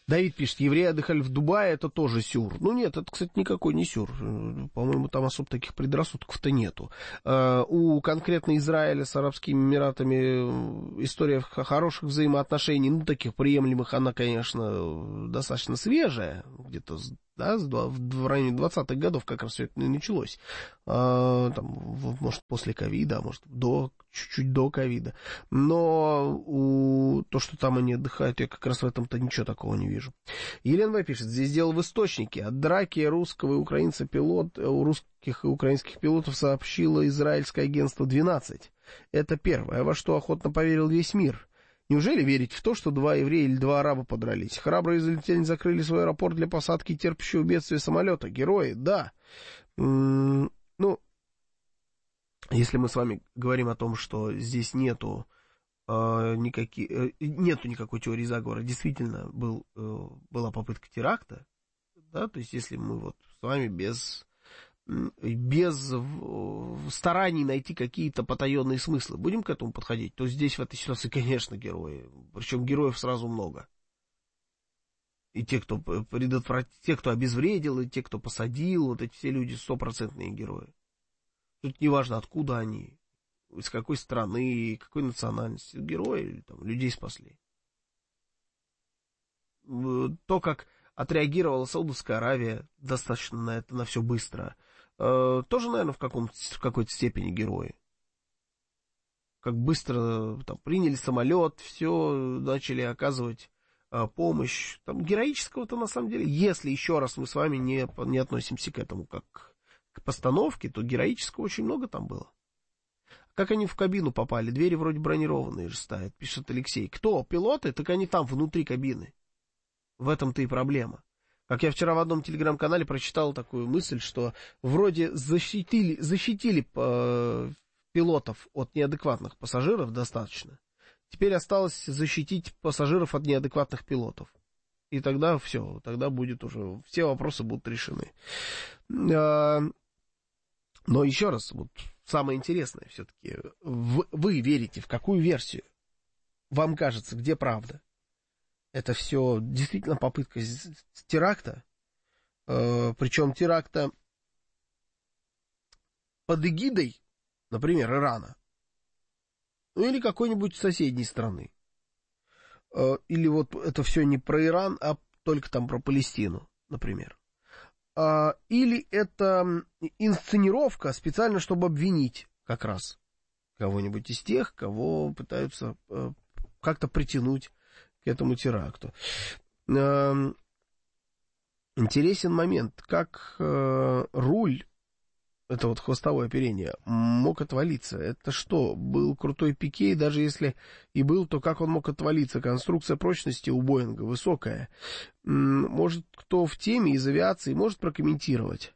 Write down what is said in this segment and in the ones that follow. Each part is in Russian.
Давид пишет, евреи отдыхали в Дубае, это тоже сюр. Ну нет, это, кстати, никакой не сюр. По-моему, там особо таких предрассудков-то нету. У конкретно Израиля с Арабскими Эмиратами история хороших взаимоотношений, ну, таких приемлемых, она, конечно, достаточно свежая, где-то, да, в районе 20-х годов как раз все это началось. Там, может, после ковида, может, чуть-чуть до ковида. Но то, что там они отдыхают, я как раз в этом-то ничего такого не вижу. Елена пишет, здесь дело в источнике. От драки русского и украинца у русских и украинских пилотов сообщило израильское агентство 12. Это первое, во что охотно поверил весь мир. Неужели верить в то, что 2 еврея или 2 араба подрались? Храбрые израильтяне закрыли свой аэропорт для посадки терпящего бедствия самолета. Герои, да. Ну, если мы с вами говорим о том, что здесь нету никакой теории заговора, действительно была попытка теракта, да, то есть если мы вот с вами без стараний найти какие-то потаенные смыслы будем к этому подходить, то здесь в этой ситуации, конечно, герои, причем героев сразу много. И те, кто те, кто обезвредил, и те, кто посадил, вот эти все люди 100% герои. Тут неважно, откуда они, из какой страны, какой национальности. Герои, там, людей спасли. То, как отреагировала Саудовская Аравия, достаточно на это, на все быстро, тоже, наверное, в какой-то степени герои. Как быстро там приняли самолет, все, начали оказывать помощь. Там героического-то, на самом деле, если еще раз мы с вами не относимся к этому как к постановке, то героического очень много там было. Как они в кабину попали? Двери вроде бронированные же ставят, пишет Алексей. Кто? Пилоты? Так они там, внутри кабины. В этом-то и проблема. Как я вчера в одном телеграм-канале прочитал такую мысль, что вроде защитили пилотов от неадекватных пассажиров достаточно. Теперь осталось защитить пассажиров от неадекватных пилотов. И тогда все, тогда будет уже, все вопросы будут решены. Но еще раз, вот самое интересное все-таки, вы верите в какую версию? Вам кажется, где правда? Это все действительно попытка теракта, причем теракта под эгидой, например, Ирана, ну или какой-нибудь соседней страны. Или вот это все не про Иран, а только там про Палестину, например. Или это инсценировка специально, чтобы обвинить как раз кого-нибудь из тех, кого пытаются как-то притянуть к этому теракту. Интересен момент, как руль, это вот хвостовое оперение, мог отвалиться. Это что, был крутой Пике, и даже если и был, то как он мог отвалиться? Конструкция прочности у Боинга высокая. Может, кто в теме из авиации может прокомментировать?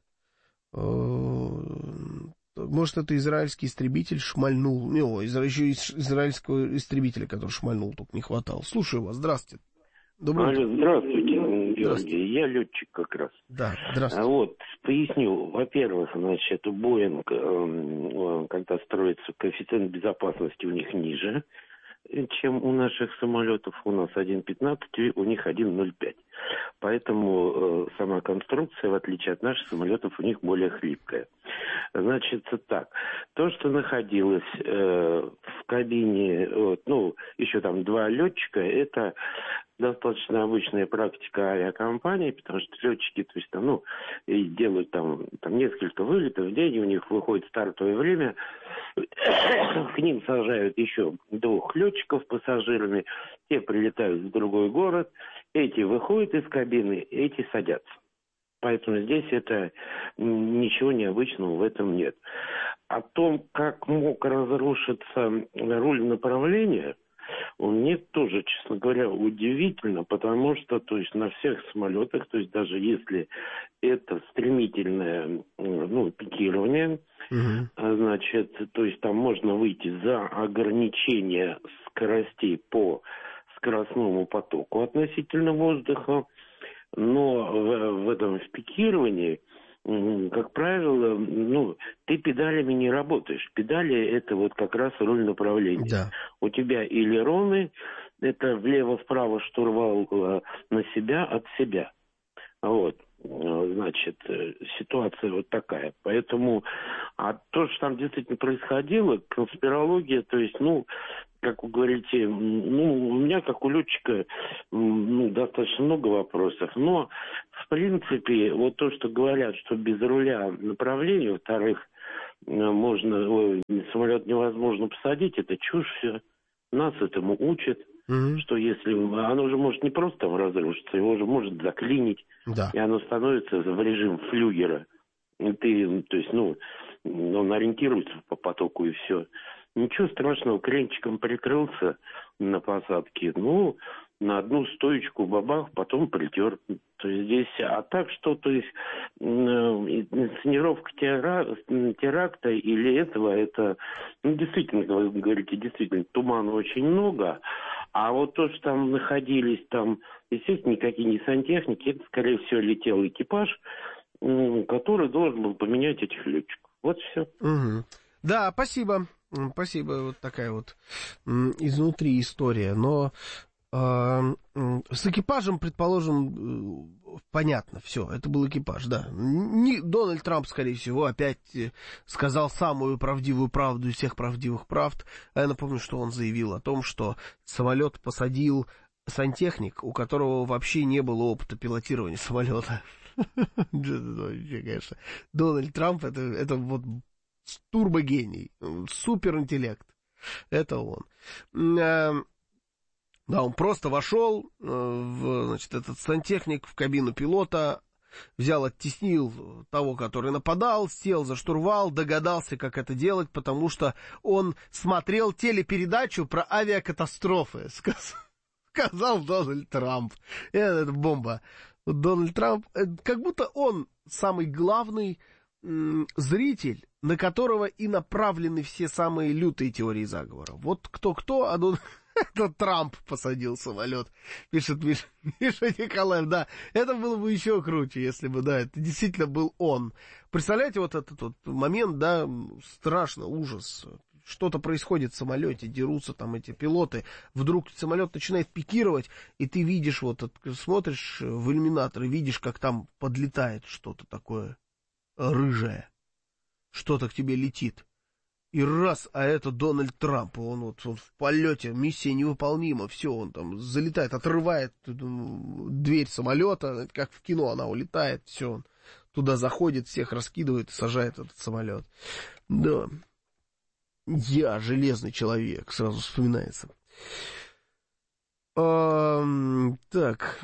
Может, это израильский истребитель шмальнул. Еще израильского истребителя, который шмальнул, только не хватало. Слушаю вас, здравствуйте. Доброе утро. Здравствуйте, Георгий. Я летчик как раз. Да, здравствуйте. Вот, поясню. Во-первых, значит, Боинг, когда строится, коэффициент безопасности у них ниже, чем у наших самолетов. У нас 1,15, у них 1,05. Поэтому сама конструкция, в отличие от наших самолетов, у них более хлипкая. Значит, так. То, что находилось в кабине, еще там 2 летчика, это достаточно обычная практика авиакомпаний, потому что летчики, то есть там, и делают там несколько вылетов в день, у них выходит стартовое время, к ним сажают еще 2 летчиков пассажирами, те прилетают в другой город, эти выходят из кабины, эти садятся. Поэтому здесь это ничего необычного в этом нет. О том, как мог разрушиться руль направления, мне тоже, честно говоря, удивительно, потому что, то есть, на всех самолетах, то есть, даже если это стремительное, пикирование, значит, то есть, там можно выйти за ограничение скоростей по скоростному потоку относительно воздуха, но в пикировании, как правило, ты педалями не работаешь. Педали — это вот как раз руль направления. Да. У тебя элероны, это влево-вправо штурвал на себя, от себя. Вот. Значит, ситуация вот такая. Поэтому, а то, что там действительно происходило, конспирология, то есть, как вы говорите, у меня, как у летчика, достаточно много вопросов. Но, в принципе, вот то, что говорят, что без руля направления, во-вторых, самолет невозможно посадить, это чушь все. Нас этому учат, что если оно уже может не просто там разрушиться, его уже может заклинить, и оно становится в режим флюгера. И ты, то есть, он ориентируется по потоку и все. Ничего страшного, кренчиком прикрылся на посадке, на одну стоечку бабах, потом притер. То есть здесь, а так что, то есть инсценировка теракта или этого, это, действительно, как вы говорите, действительно, тумана очень много. А вот то, что там находились, там, естественно, никакие не сантехники, это, скорее всего, летел экипаж, который должен был поменять этих летчиков. Вот все. Угу. Да, спасибо. Спасибо. Вот такая вот изнутри история. Но с экипажем, предположим, понятно, все, это был экипаж, да. Дональд Трамп, скорее всего, опять сказал самую правдивую правду из всех правдивых правд. Я напомню, что он заявил о том, что самолет посадил сантехник, у которого вообще не было опыта пилотирования самолета. Конечно, Дональд Трамп это вот турбогений, суперинтеллект. Это он. Да, он просто вошел, этот сантехник в кабину пилота, оттеснил того, который нападал, сел за штурвал, догадался, как это делать, потому что он смотрел телепередачу про авиакатастрофы, сказал Дональд Трамп. Это бомба. Дональд Трамп, как будто он самый главный зритель, на которого и направлены все самые лютые теории заговора. Вот кто-кто, а это Трамп посадил самолет, пишет Миша Николаев. Да, это было бы еще круче, если бы, да, это действительно был он. Представляете, вот этот вот момент, да, страшно, ужас. Что-то происходит в самолете, дерутся там эти пилоты, вдруг самолет начинает пикировать, и ты видишь, смотришь в иллюминатор и видишь, как там подлетает что-то такое рыжее, что-то к тебе летит. И раз, а это Дональд Трамп, он в полете, миссия невыполнима, все, он там залетает, отрывает дверь самолета, как в кино она улетает, все, он туда заходит, всех раскидывает и сажает этот самолет. Да, я железный человек, сразу вспоминается. Так...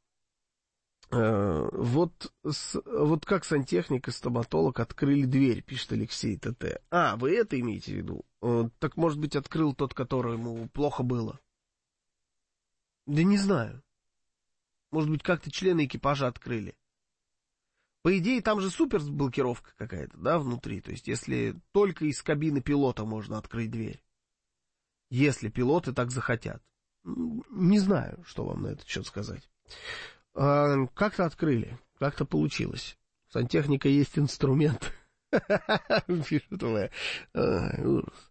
Вот как сантехник и стоматолог открыли дверь, пишет Алексей ТТ. Вы это имеете в виду? Так, может быть, открыл тот, которому плохо было? Да не знаю. Может быть, как-то члены экипажа открыли. По идее, там же суперблокировка какая-то, да, внутри. То есть, если только из кабины пилота можно открыть дверь. Если пилоты так захотят. Не знаю, что вам на этот счет сказать. Как-то открыли, как-то получилось. Сантехника есть инструмент. Пишут вы. Ужас.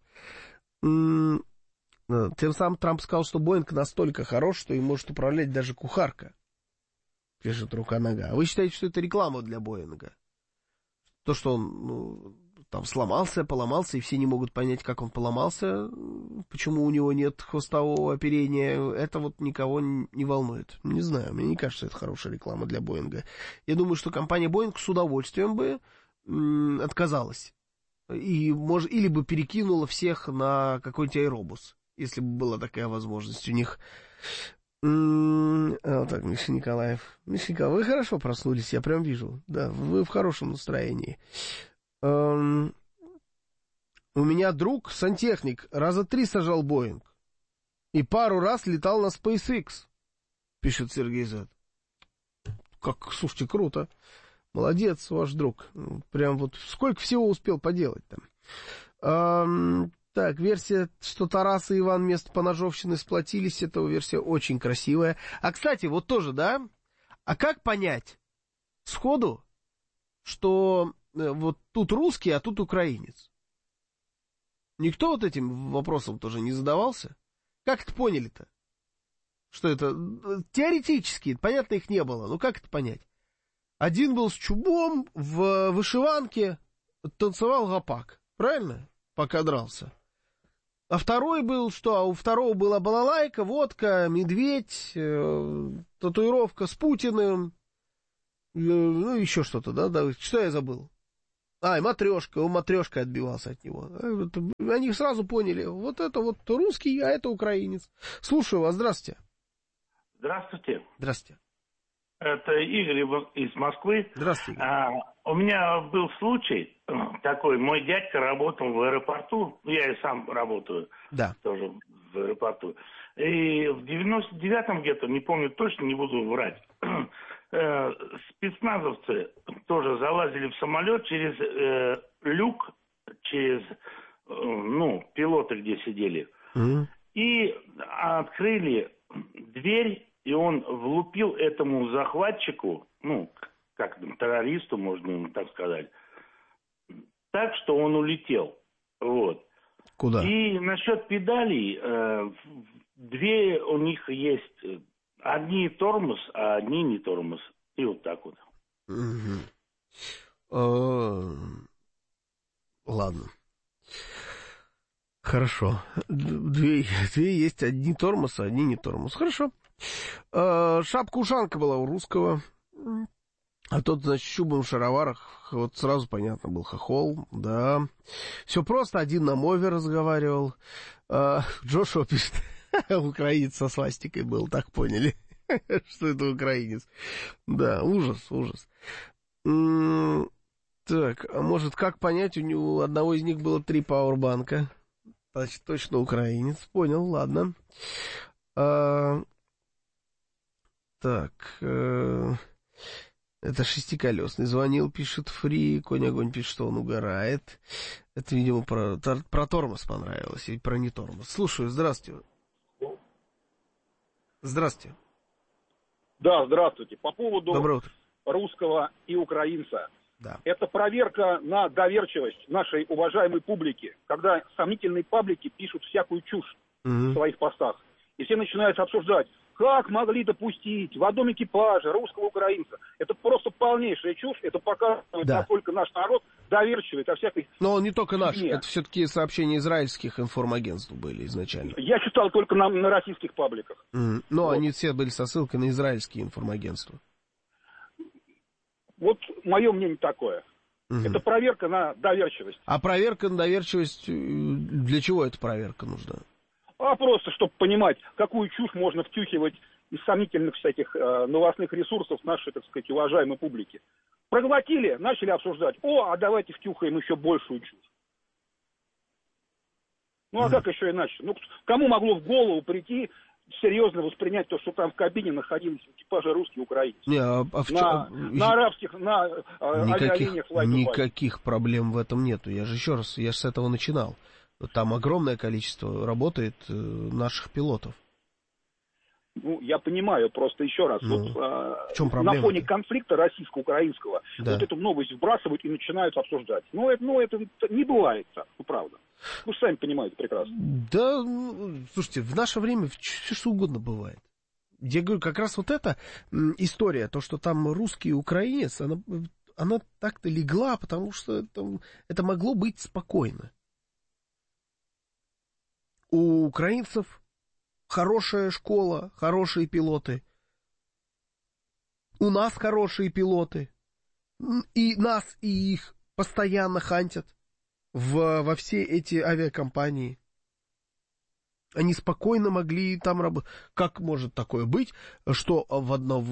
Тем самым Трамп сказал, что Боинг настолько хорош, что им может управлять даже кухарка. Пишет Рука-нога. А вы считаете, что это реклама для Боинга? То, что он там сломался, поломался, и все не могут понять, как он поломался, почему у него нет хвостового оперения, это вот никого не волнует. Не знаю, мне не кажется, это хорошая реклама для Боинга. Я думаю, что компания Боинг с удовольствием бы отказалась. Или бы перекинула всех на какой-нибудь аэробус, если бы была такая возможность у них. Так, Миша Николаев. Миша Николаев, вы хорошо проснулись, я прям вижу. Да, вы в хорошем настроении. У меня друг, сантехник, раза 3 сажал Боинг. И пару раз летал на SpaceX, пишет Сергей Зет. Слушайте, круто. Молодец, ваш друг. Прям вот сколько всего успел поделать там. Так, версия, что Тарас и Иван вместо поножовщины сплотились, эта версия очень красивая. А, кстати, вот тоже, да? А как понять сходу, что вот тут русский, а тут украинец? Никто вот этим вопросом тоже не задавался? Как это поняли-то? Что это? Теоретически, понятно, их не было. Ну, как это понять? Один был с чубом в вышиванке, танцевал гопак. Правильно? Пока дрался. А второй был что? А у второго была балалайка, водка, медведь, татуировка с Путиным. Ну, еще что-то, да? Что я забыл? И матрешка. Он матрешкой отбивался от него. Они сразу поняли. Вот это вот русский, а это украинец. Слушаю вас. Здравствуйте. Здравствуйте. Здравствуйте. Это Игорь из Москвы. Здравствуйте. У меня был случай такой. Мой дядька работал в аэропорту. Я и сам работаю. Да. Тоже в аэропорту. И в 99-м где-то, не помню точно, не буду врать, спецназовцы тоже залазили в самолет через люк, через, пилоты, где сидели. И открыли дверь, и он влупил этому захватчику, как террористу, можно так сказать, так, что он улетел. Вот. Куда? И насчет педалей, две у них есть, одни тормоз, а одни не тормоз. И вот так вот. Ладно. Хорошо. Две есть, одни тормоз, а одни не тормоз. Хорошо. Шапка-ушанка была у русского. А тот, значит, в чубом в шароварах, вот сразу понятно, был хохол, да. Все просто, один на мове разговаривал. Джошуа пишет, украинец со свастикой был, так поняли, что это украинец. Да, ужас. Так, а может, как понять, у одного из них было 3 пауэрбанка? Значит, точно украинец, понял, ладно. Это шестиколесный. Звонил, пишет Фри. Конь-огонь пишет, что он угорает. Это, видимо, про тормоз понравилось. И про не тормоз. Слушаю, здравствуйте. Здравствуйте. Да, здравствуйте. По поводу Доброе утро. Русского и украинца. Да. Это проверка на доверчивость нашей уважаемой публики, когда сомнительные паблики пишут всякую чушь в своих постах. И все начинают обсуждать, как могли допустить в одном экипаже русского украинца. Это просто полнейшая чушь. Это показывает, насколько наш народ доверчивый ко всякой... Но он не только наш. Это все-таки сообщения израильских информагентств были изначально. Я читал только на российских пабликах. Но вот. Они все были со ссылкой на израильские информагентства. Вот мое мнение такое. Это проверка на доверчивость. А проверка на доверчивость, для чего эта проверка нужна? А просто, чтобы понимать, какую чушь можно втюхивать из сомнительных всяких новостных ресурсов нашей, так сказать, уважаемой публики. Проглотили, начали обсуждать. А давайте втюхаем еще большую чушь. А как еще иначе? Кому могло в голову прийти серьезно воспринять то, что там в кабине находились экипажи русские и украинцы? На арабских, на авиалиниях никаких проблем в этом нету. Я же с этого начинал. Там огромное количество работает наших пилотов. Я понимаю, просто еще раз. В чем проблема? На фоне конфликта российско-украинского вот эту новость вбрасывают и начинают обсуждать. Это не бывает так, правда. Вы сами понимаете прекрасно. Да, слушайте, в наше время все что угодно бывает. Я говорю, как раз вот эта история, то, что там русский и украинец, она так-то легла, потому что это могло быть спокойно. У украинцев хорошая школа, хорошие пилоты. У нас хорошие пилоты. И нас, и их постоянно хантят во все эти авиакомпании. Они спокойно могли там работать. Как может такое быть, что в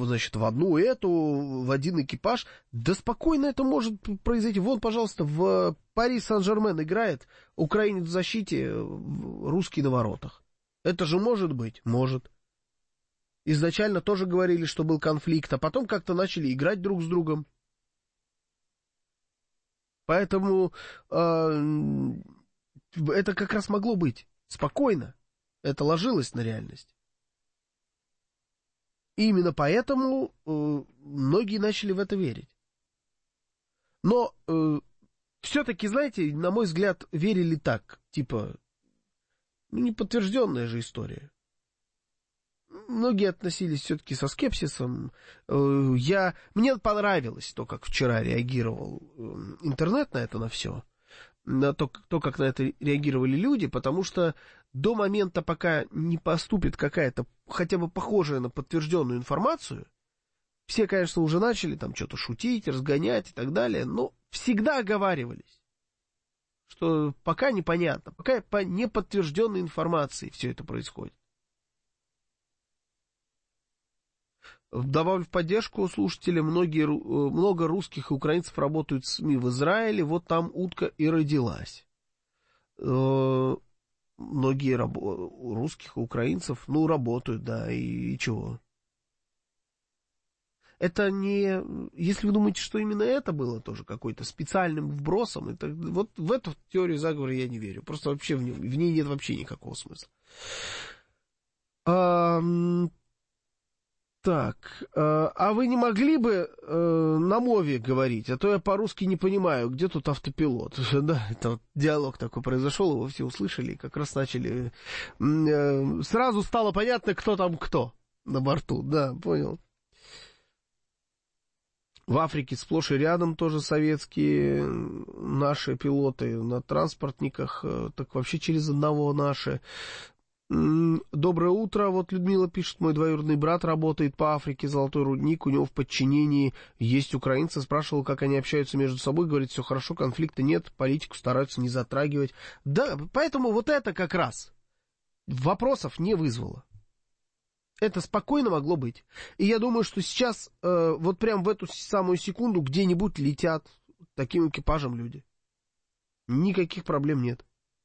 один экипаж, да спокойно это может произойти. Вон, пожалуйста, в Пари Сен-Жермен играет украинец в защите, русский на воротах. Это же может быть? Может. Изначально тоже говорили, что был конфликт, а потом как-то начали играть друг с другом. Поэтому это как раз могло быть спокойно. Это ложилось на реальность. И именно поэтому многие начали в это верить. Но все-таки, знаете, на мой взгляд, верили так, типа, неподтвержденная же история. многие относились все-таки со скепсисом. Мне понравилось то, как вчера реагировал интернет на это, на все. На то, как на это реагировали люди, потому что до момента, пока не поступит какая-то хотя бы похожая на подтвержденную информацию, все, конечно, уже начали там что-то шутить, разгонять и так далее, но всегда оговаривались, что пока непонятно, пока по неподтвержденной информации все это происходит. Добавлю в поддержку слушателя, много русских и украинцев работают в СМИ в Израиле, вот там утка и родилась. Многие русских и украинцев, работают, да, и чего? Это не... Если вы думаете, что именно это было тоже какой-то специальным вбросом, это, вот в эту теорию заговора я не верю. Просто вообще в ней нет вообще никакого смысла. Так, а вы не могли бы на мове говорить, а то я по-русски не понимаю, где тут автопилот. Да, это вот диалог такой произошел, его все услышали, и как раз начали... Сразу стало понятно, кто там кто на борту, да, понял. В Африке сплошь и рядом тоже советские наши пилоты на транспортниках, так вообще через одного наши. Доброе утро, вот Людмила пишет, мой двоюродный брат работает по Африке, золотой рудник, у него в подчинении есть украинцы, спрашивал, как они общаются между собой, говорит, все хорошо, конфликта нет, политику стараются не затрагивать. Да, поэтому вот это как раз вопросов не вызвало. Это спокойно могло быть. И я думаю, что сейчас, вот прям в эту самую секунду, где-нибудь летят таким экипажем люди. Никаких проблем нет.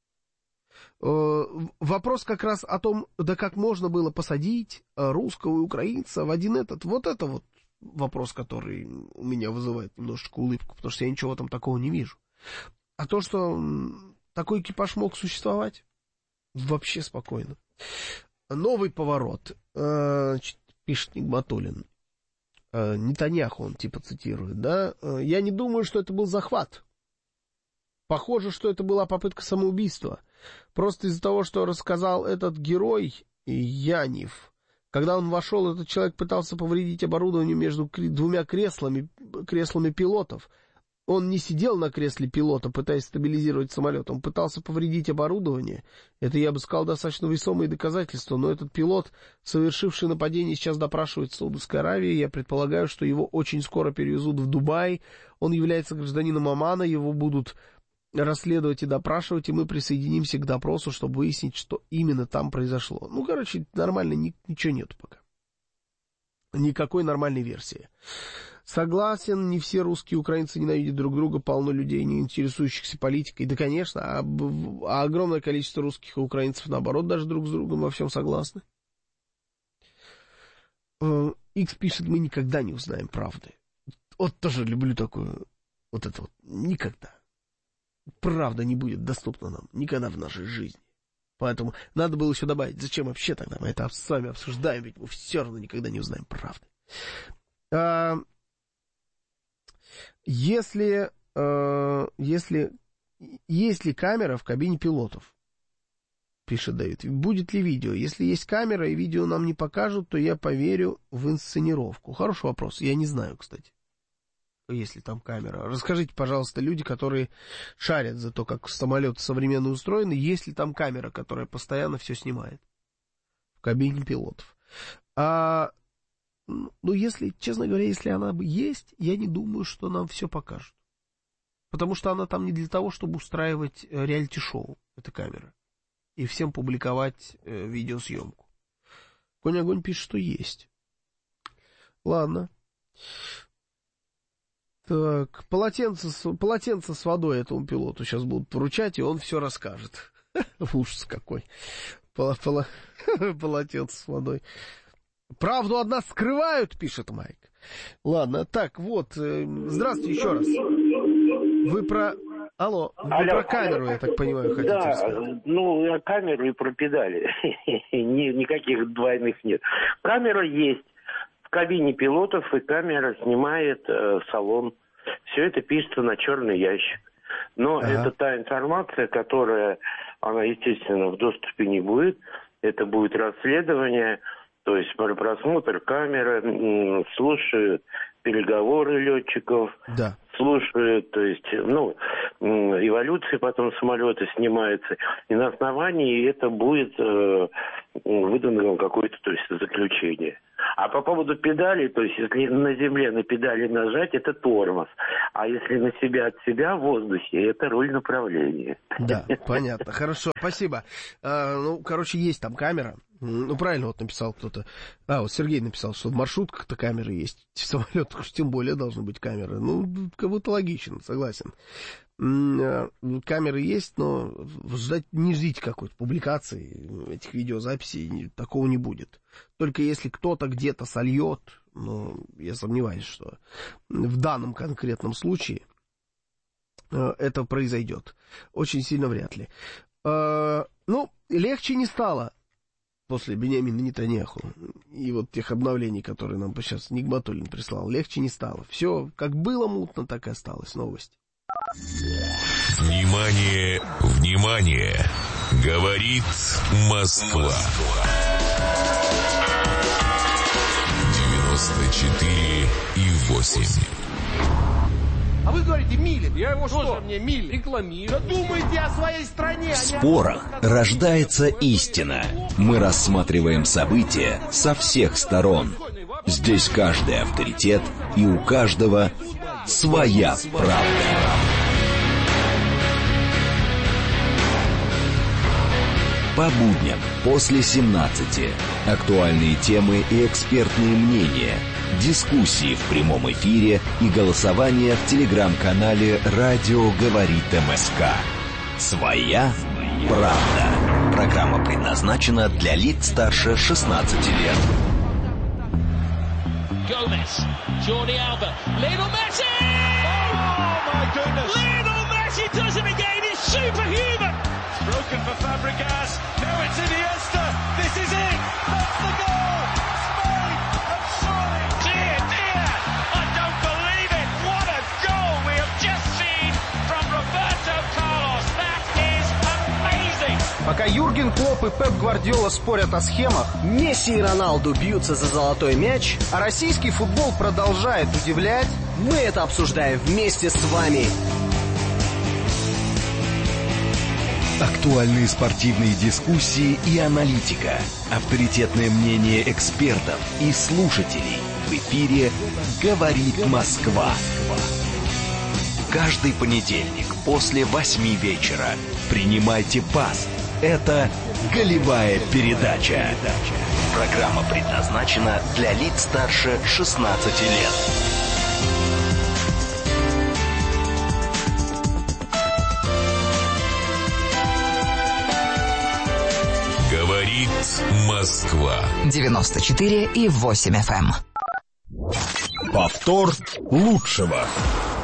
Вопрос как раз о том, да как можно было посадить русского и украинца в один этот. Вот это вот вопрос, который у меня вызывает немножечко улыбку, потому что я ничего там такого не вижу. А то, что такой экипаж мог существовать, вообще спокойно. Новый поворот, пишет Нигматуллин. Нетаньяху он типа цитирует, да? Я не думаю, что это был захват. Похоже, что это была попытка самоубийства. Просто из-за того, что рассказал этот герой Янев. Когда он вошел, этот человек пытался повредить оборудование между двумя креслами пилотов. Он не сидел на кресле пилота, пытаясь стабилизировать самолет. Он пытался повредить оборудование. Это, я бы сказал, достаточно весомые доказательства. Но этот пилот, совершивший нападение, сейчас допрашивает в Саудовской Аравии. Я предполагаю, что его очень скоро перевезут в Дубай. Он является гражданином Омана. Его будут расследовать и допрашивать, и мы присоединимся к допросу, чтобы выяснить, что именно там произошло. Нормально, ничего нету пока. Никакой нормальной версии. Согласен, не все русские и украинцы ненавидят друг друга, полно людей, не интересующихся политикой. Да, конечно, а огромное количество русских и украинцев, наоборот, даже друг с другом во всем согласны. Икс пишет, мы никогда не узнаем правды. Вот тоже люблю такое, вот это вот, никогда. Правда не будет доступна нам никогда в нашей жизни. Поэтому надо было еще добавить, зачем вообще тогда мы это с вами обсуждаем, ведь мы все равно никогда не узнаем правды. Если есть ли камера в кабине пилотов, пишет Давид, будет ли видео? Если есть камера и видео нам не покажут, то я поверю в инсценировку. Хороший вопрос, я не знаю, кстати. Если там камера. Расскажите, пожалуйста, люди, которые шарят за то, как самолеты современно устроены, есть ли там камера, которая постоянно все снимает в кабине пилотов. Если, честно говоря, если она есть, я не думаю, что нам все покажут. Потому что она там не для того, чтобы устраивать реалити-шоу, эта камера, и всем публиковать видеосъемку. Конь-огонь пишет, что есть. Ладно. Так, полотенце с водой этому пилоту сейчас будут вручать, и он все расскажет. Ужас какой. Полотенце с водой. Правду от нас скрывают, пишет Майк. Ладно, так, вот, здравствуйте еще раз. Вы про камеру, я так понимаю, хотите рассказать. Да, камеру и про педали. Никаких двойных нет. Камера есть в кабине пилотов, и камера снимает салон. Все это пишется на черный ящик. Но это та информация, которая, она, естественно, в доступе не будет. Это будет расследование. То есть просмотр камеры, слушают переговоры летчиков, да. Слушают, то есть, эволюции потом самолета снимается, и на основании это будет выдано какое-то, то есть, заключение. А по поводу педали, то есть, если на земле на педали нажать, это тормоз, а если на себя от себя в воздухе, это руль направления. Да, понятно, хорошо, спасибо. Есть там камера. Правильно вот написал кто-то. Вот Сергей написал, что в маршрутках-то камеры есть. В самолетах уж тем более должны быть камеры. Как будто логично, согласен. Камеры есть, но не ждите какой-то публикации этих видеозаписей, такого не будет. Только если кто-то где-то сольет, я сомневаюсь, что в данном конкретном случае это произойдет. Очень сильно вряд ли. Легче не стало после Биньямина Нетаньяху и вот тех обновлений, которые нам сейчас Нигматуллин прислал. Легче не стало. Все как было мутно, так и осталось. Новость. Внимание, внимание! Говорит Москва. 94,8. А вы говорите, милит. Я его что? Мне милит. Рекламирую. Да думайте о своей стране. В спорах рождается истина. Мы рассматриваем события со всех сторон. Здесь каждый авторитет, и у каждого своя правда. По будням после 17. Актуальные темы и экспертные мнения. Дискуссии в прямом эфире и голосование в телеграм-канале «Радио говорит МСК». Своя правда. Программа предназначена для лиц старше 16 лет. Gomez, Jordi Alba, Lionel Messi! Oh my goodness! Lionel Messi does it again. He's superhuman. It's broken for Fabregas. Now it's Iniesta. This is it. That's the goal. Spain have scored. Dear, dear, I don't believe it. What a goal we have just seen from Roberto Carlos. That is amazing. Пока Юрген Клопп и Пеп Гвардиола спорят о схемах, Месси и Роналду бьются за золотой мяч, а российский футбол продолжает удивлять, мы это обсуждаем вместе с вами. Актуальные спортивные дискуссии и аналитика. Авторитетное мнение экспертов и слушателей. В эфире «Говорит Москва». Каждый понедельник после 8 вечера. Принимайте пас. Это «Голевая передача». Программа предназначена для лиц старше 16 лет. Говорит Москва. 94,8 FM. Повтор лучшего.